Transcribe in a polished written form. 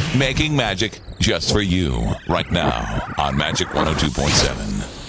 Making magic just for you right now on Magic 102.7.